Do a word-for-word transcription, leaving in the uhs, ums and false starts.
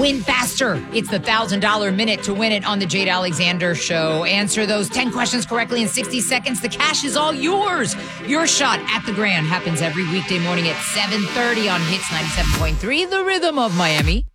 Win faster. It's the one thousand dollars minute to win it on the Jade Alexander Show. Answer those ten questions correctly in sixty seconds. The cash is all yours. Your shot at the grand happens every weekday morning at seven thirty on Hits ninety-seven point three, the rhythm of Miami.